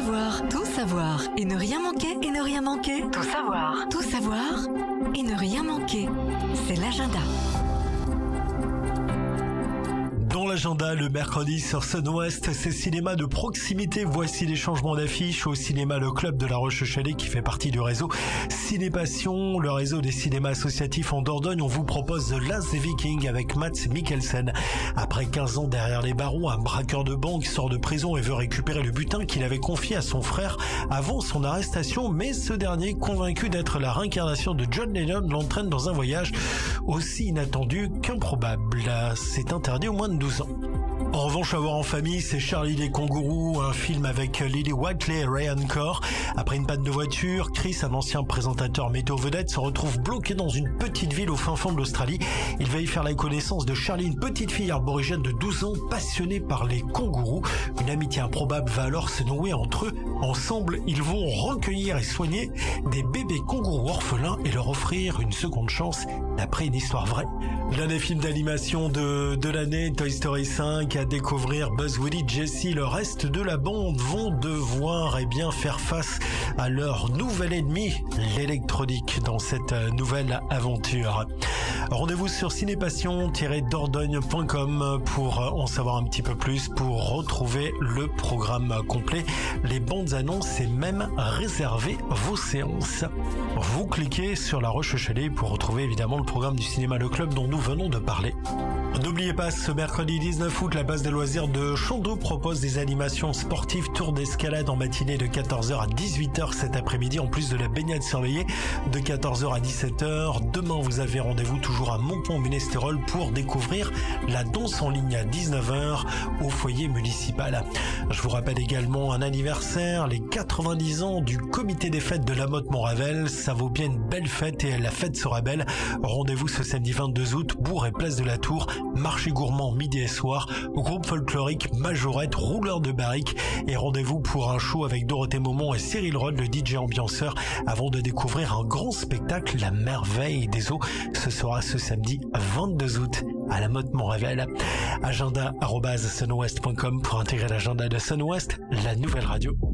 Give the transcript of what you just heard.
savoir et ne rien manquer, et ne rien manquer. Tout savoir et ne rien manquer. C'est l'agenda. Dans l'agenda, le mercredi sur Sun West, c'est cinéma de proximité. Voici les changements d'affiche au cinéma Le Club de La Roche-Chalais qui fait partie du réseau Cinépassion, le réseau des cinémas associatifs en Dordogne. On vous propose The Last Viking avec Mads Mikkelsen. Après 15 ans derrière les barreaux, un braqueur de banque sort de prison et veut récupérer le butin qu'il avait confié à son frère avant son arrestation, mais ce dernier, convaincu d'être la réincarnation de John Lennon, l'entraîne dans un voyage aussi inattendu qu'improbable. C'est interdit aux moins de 12 ans. En revanche, à voir en famille, c'est Charlie les kangourous, un film avec Lily Whiteley et Ryan Corr. Après une panne de voiture, Chris, un ancien présentateur météo vedette, se retrouve bloqué dans une petite ville au fin fond de l'Australie. Il va y faire la connaissance de Charlie, une petite fille aborigène de 12 ans, passionnée par les kangourous. Une amitié improbable va alors se nouer entre eux. Ensemble, ils vont recueillir et soigner des bébés kangourous orphelins et leur offrir une seconde chance d'après une histoire vraie. L'un des films d'animation de l'année, Toy Story 5, à découvrir Buzz, Woody, Jessie. Le reste de la bande vont devoir faire face à leur nouvel ennemi, l'électronique, dans cette nouvelle aventure. Rendez-vous sur cinépassion-dordogne.com pour en savoir un petit peu plus, pour retrouver le programme complet, les bandes annonces et même réserver vos séances. Vous cliquez sur La Roche-Chalais pour retrouver évidemment le programme du cinéma Le Club dont nous venons de parler. N'oubliez pas, ce mercredi 19 août, la base des loisirs de Chandeau propose des animations sportives, tour d'escalade en matinée de 14h à 18h cet après-midi, en plus de la baignade surveillée de 14h à 17h. Demain, vous avez rendez-vous toujours à Montpont-Ménestérol pour découvrir la danse en ligne à 19h au foyer municipal. Je vous rappelle également un anniversaire, les 90 ans du comité des fêtes de la Motte-Montravel. Ça vaut bien une belle fête et la fête sera belle. Rendez-vous ce samedi 22 août, Bourg et Place de la Tour. Marché gourmand midi et soir, groupe folklorique, majorette, rouleur de barrique et rendez-vous pour un show avec Dorothée Momont et Cyril Rod, le DJ ambianceur, avant de découvrir un grand spectacle, La Merveille des Eaux. Ce sera ce samedi 22 août à la Motte-Montravel. Agenda@sunwest.com pour intégrer l'agenda de Sun West, la nouvelle radio.